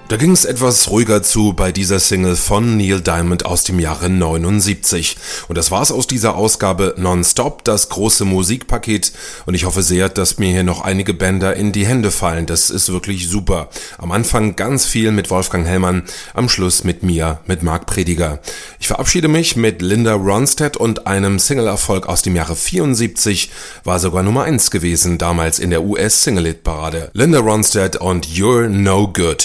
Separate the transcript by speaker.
Speaker 1: Da ging es etwas ruhiger zu bei dieser Single von Neil Diamond aus dem Jahre 79. Und das war's aus dieser Ausgabe Nonstop, das große Musikpaket. Und ich hoffe sehr, dass mir hier noch einige Bänder in die Hände fallen. Das ist wirklich super. Am Anfang ganz viel mit Wolfgang Hellmann, am Schluss mit mir, mit Marc Prediger. Ich verabschiede mich mit Linda Ronstadt und einem Single-Erfolg aus dem Jahre 74, war sogar Nummer 1 gewesen, damals in der US-Single-Hit-Parade. Linda Ronstadt und You're No Good.